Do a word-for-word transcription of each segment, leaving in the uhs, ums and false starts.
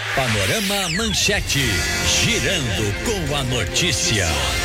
Panorama Manchete, girando com a notícia.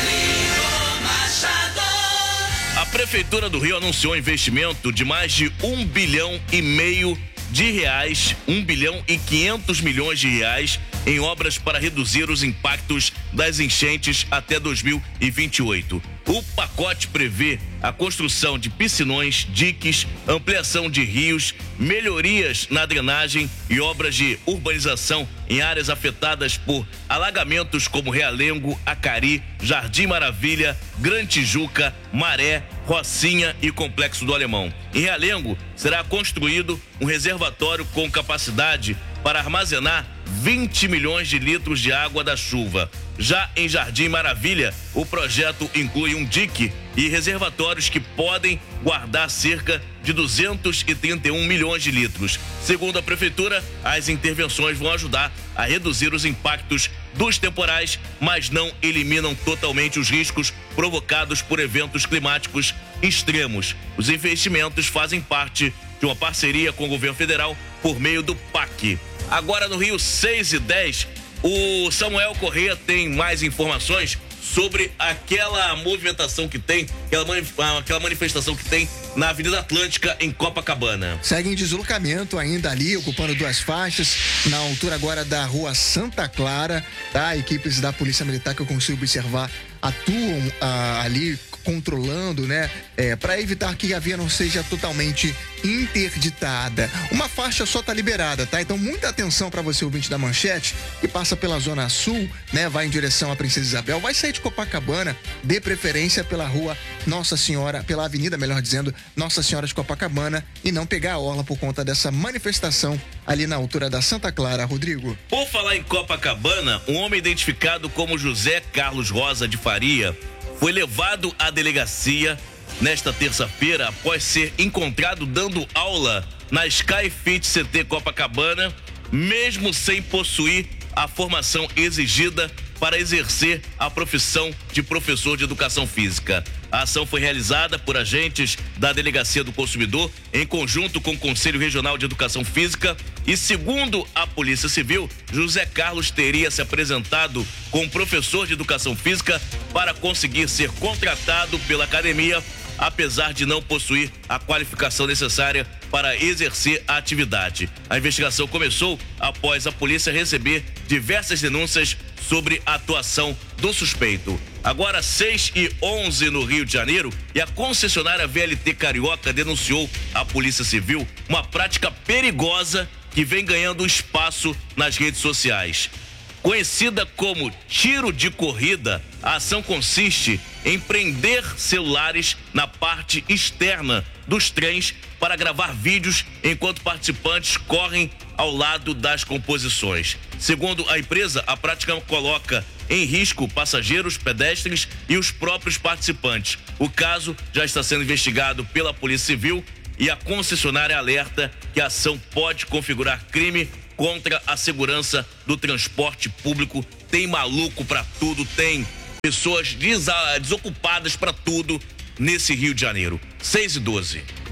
A Prefeitura do Rio anunciou investimento de mais de um bilhão e meio de reais, um bilhão e quinhentos milhões de reais em obras para reduzir os impactos das enchentes até dois mil e vinte e oito. O pacote prevê a construção de piscinões, diques, ampliação de rios, melhorias na drenagem e obras de urbanização em áreas afetadas por alagamentos como Realengo, Acari, Jardim Maravilha, Grande Tijuca, Maré, Rocinha e Complexo do Alemão. Em Realengo, será construído um reservatório com capacidade para armazenar vinte milhões de litros de água da chuva. Já em Jardim Maravilha, o projeto inclui um dique e reservatórios que podem guardar cerca de duzentos e trinta e um milhões de litros. Segundo a Prefeitura, as intervenções vão ajudar a reduzir os impactos dos temporais, mas não eliminam totalmente os riscos provocados por eventos climáticos extremos. Os investimentos fazem parte de uma parceria com o governo federal por meio do P A C. Agora no Rio, seis e dez, o Samuel Corrêa tem mais informações sobre aquela movimentação que tem, aquela, mani aquela manifestação que tem na Avenida Atlântica, em Copacabana. Segue em deslocamento ainda ali, ocupando duas faixas, na altura agora da Rua Santa Clara, tá? Equipes da Polícia Militar que eu consigo observar atuam ah, ali controlando, né? É, para evitar que a via não seja totalmente interditada. Uma faixa só tá liberada, tá? Então muita atenção para você, ouvinte da Manchete, que passa pela Zona Sul, né? Vai em direção à Princesa Isabel, vai sair de Copacabana, dê preferência pela Rua Nossa Senhora, pela avenida, melhor dizendo, Nossa Senhora de Copacabana, e não pegar a orla por conta dessa manifestação ali na altura da Santa Clara. Rodrigo. Por falar em Copacabana, um homem identificado como José Carlos Rosa de Faria foi levado à delegacia nesta terça-feira após ser encontrado dando aula na Sky Fit C T Copacabana, mesmo sem possuir a formação exigida para exercer a profissão de professor de educação física. A ação foi realizada por agentes da Delegacia do Consumidor em conjunto com o Conselho Regional de Educação Física e, segundo a Polícia Civil, José Carlos teria se apresentado como professor de educação física para conseguir ser contratado pela academia, apesar de não possuir a qualificação necessária para exercer a atividade. A investigação começou após a polícia receber diversas denúncias sobre a atuação do suspeito. Agora, seis e onze no Rio de Janeiro, e a concessionária V L T Carioca denunciou à Polícia Civil uma prática perigosa que vem ganhando espaço nas redes sociais. Conhecida como tiro de corrida, a ação consiste em prender celulares na parte externa dos trens para gravar vídeos enquanto participantes correm ao lado das composições. Segundo a empresa, a prática coloca em risco passageiros, pedestres e os próprios participantes. O caso já está sendo investigado pela Polícia Civil e a concessionária alerta que a ação pode configurar crime contra a segurança do transporte público. Tem maluco pra tudo, tem pessoas desocupadas pra tudo nesse Rio de Janeiro. seis e doze.